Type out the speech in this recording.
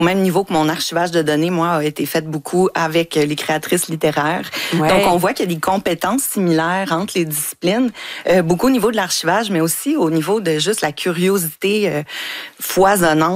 Au même niveau que mon archivage de données, moi, a été fait beaucoup avec les créatrices littéraires. Ouais. Donc, on voit qu'il y a des compétences similaires entre les disciplines, beaucoup au niveau de l'archivage, mais aussi au niveau de juste la curiosité foisonnante